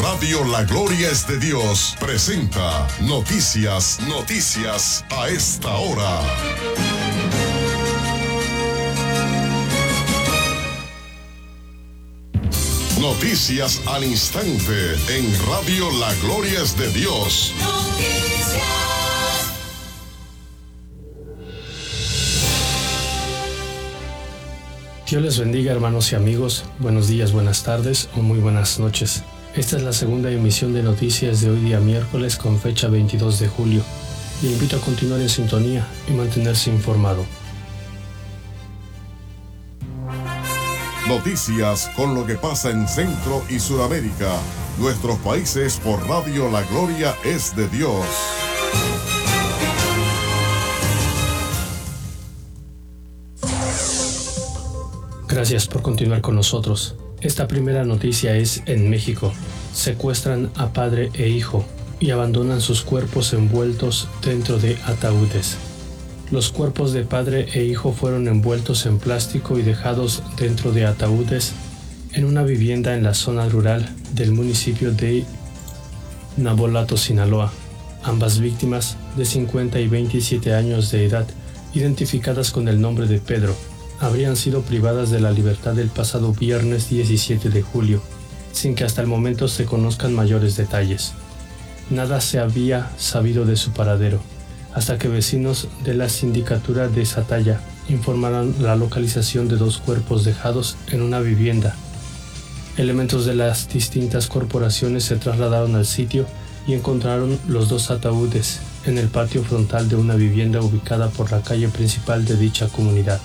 Radio La Gloria es de Dios presenta Noticias a esta hora. Noticias al instante en Radio La Gloria es de Dios. Dios les bendiga, hermanos y amigos. Buenos días, buenas tardes o muy buenas noches. Esta es la segunda emisión de noticias de hoy día miércoles con fecha 22 de julio. Le invito a continuar en sintonía y mantenerse informado. Noticias con lo que pasa en Centro y Sudamérica, nuestros países por Radio La Gloria es de Dios. Gracias por continuar con nosotros. Esta primera noticia es en México. Secuestran a padre e hijo y abandonan sus cuerpos envueltos dentro de ataúdes. Los cuerpos de padre e hijo fueron envueltos en plástico y dejados dentro de ataúdes en una vivienda en la zona rural del municipio de Navolato, Sinaloa. Ambas víctimas, de 50 y 27 años de edad, identificadas con el nombre de Pedro, habrían sido privadas de la libertad el pasado viernes 17 de julio, sin que hasta el momento se conozcan mayores detalles. Nada se había sabido de su paradero, hasta que vecinos de la sindicatura de Satalla informaron la localización de dos cuerpos dejados en una vivienda. Elementos de las distintas corporaciones se trasladaron al sitio y encontraron los dos ataúdes en el patio frontal de una vivienda ubicada por la calle principal de dicha comunidad.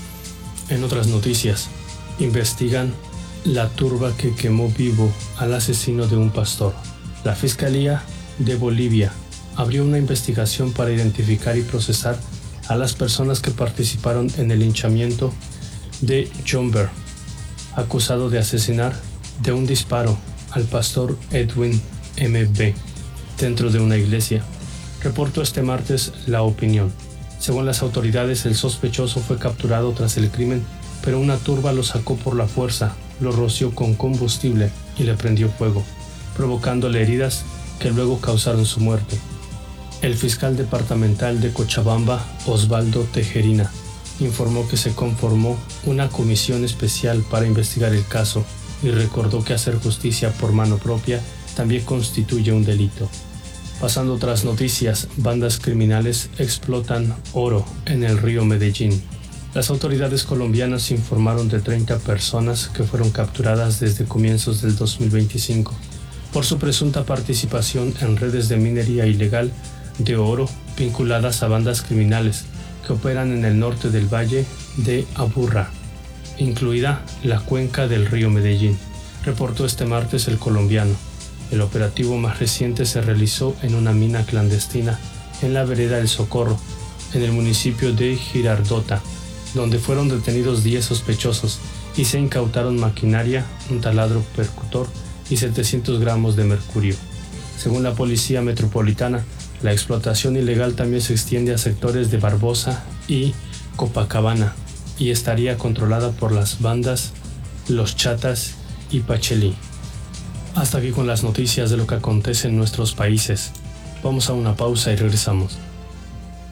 En otras noticias, investigan la turba que quemó vivo al asesino de un pastor. La Fiscalía de Bolivia abrió una investigación para identificar y procesar a las personas que participaron en el linchamiento de John Ver, acusado de asesinar de un disparo al pastor Edwin M.B. dentro de una iglesia. Reportó este martes La Opinión. Según las autoridades, el sospechoso fue capturado tras el crimen, pero una turba lo sacó por la fuerza, lo roció con combustible y le prendió fuego, provocándole heridas que luego causaron su muerte. El fiscal departamental de Cochabamba, Osvaldo Tejerina, informó que se conformó una comisión especial para investigar el caso y recordó que hacer justicia por mano propia también constituye un delito. Pasando a otras noticias, bandas criminales explotan oro en el río Medellín. Las autoridades colombianas informaron de 30 personas que fueron capturadas desde comienzos del 2025 por su presunta participación en redes de minería ilegal de oro vinculadas a bandas criminales que operan en el norte del valle de Aburrá, incluida la cuenca del río Medellín, reportó este martes El Colombiano. El operativo más reciente se realizó en una mina clandestina en la vereda El Socorro, en el municipio de Girardota, donde fueron detenidos 10 sospechosos y se incautaron maquinaria, un taladro percutor y 700 gramos de mercurio. Según la Policía Metropolitana, la explotación ilegal también se extiende a sectores de Barbosa y Copacabana y estaría controlada por las bandas Los Chatas y Pachelí. Hasta aquí con las noticias de lo que acontece en nuestros países. Vamos a una pausa y regresamos.